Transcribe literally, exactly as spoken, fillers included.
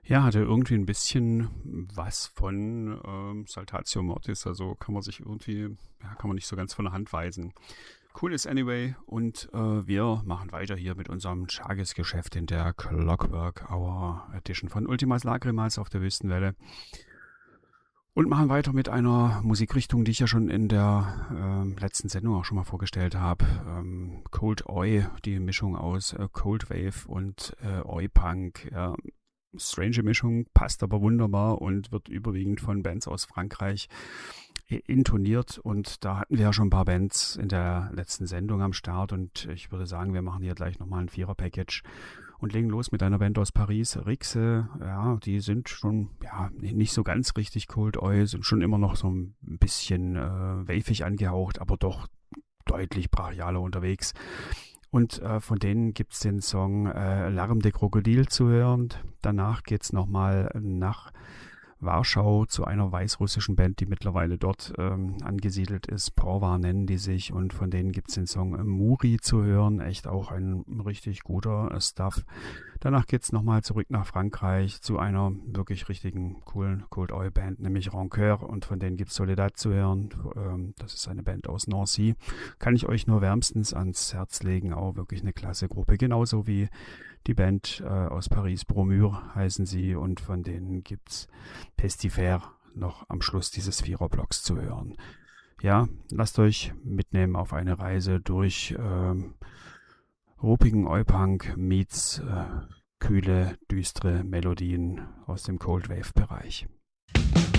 Ja, hatte irgendwie ein bisschen was von ähm, Saltatio Mortis, also kann man sich irgendwie, ja, kann man nicht so ganz von der Hand weisen. Cool ist anyway und äh, wir machen weiter hier mit unserem Tagesgeschäft in der Clockwork Hour Edition von Ultimas Lagrimas auf der Wüstenwelle und machen weiter mit einer Musikrichtung, die ich ja schon in der ähm, letzten Sendung auch schon mal vorgestellt habe. Ähm, Cold Oi, die Mischung aus äh, Cold Wave und äh, Oi Punk. Ja, strange Mischung, passt aber wunderbar und wird überwiegend von Bands aus Frankreich intoniert. Und da hatten wir ja schon ein paar Bands in der letzten Sendung am Start. Und ich würde sagen, wir machen hier gleich nochmal ein Vierer-Package und legen los mit einer Band aus Paris, Rixe. Ja, die sind schon ja nicht so ganz richtig Cold Oi, sind schon immer noch so ein bisschen äh, wavig angehaucht, aber doch deutlich brachialer unterwegs. Und äh, von denen gibt es den Song äh, Larme de Crocodile zu hören. Danach geht es nochmal nach Warschau zu einer weißrussischen Band, die mittlerweile dort ähm, angesiedelt ist. Provar nennen die sich und von denen gibt es den Song Muri zu hören. Echt auch ein richtig guter äh, Stuff. Danach geht es nochmal zurück nach Frankreich zu einer wirklich richtigen coolen Cold Oi Band, nämlich Rancœur, und von denen gibt es Soledad zu hören. Ähm, das ist eine Band aus Nancy. Kann ich euch nur wärmstens ans Herz legen. Auch wirklich eine klasse Gruppe. Genauso wie die Band äh, aus Paris, Bromure heißen sie, und von denen gibt's Pestifere noch am Schluss dieses Viererblocks zu hören. Ja, lasst euch mitnehmen auf eine Reise durch ähm, ruppigen Oi-Punk meets äh, kühle, düstere Melodien aus dem Cold Wave Bereich.